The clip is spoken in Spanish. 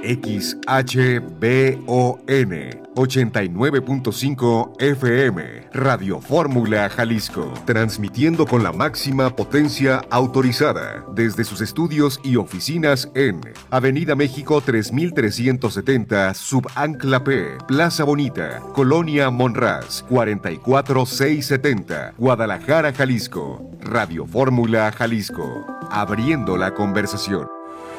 XHBON 89.5 FM, Radio Fórmula Jalisco, transmitiendo con la máxima potencia autorizada desde sus estudios y oficinas en Avenida México 3370, Subancla P, Plaza Bonita, Colonia Monraz, 44670, Guadalajara, Jalisco. Radio Fórmula Jalisco, abriendo la conversación.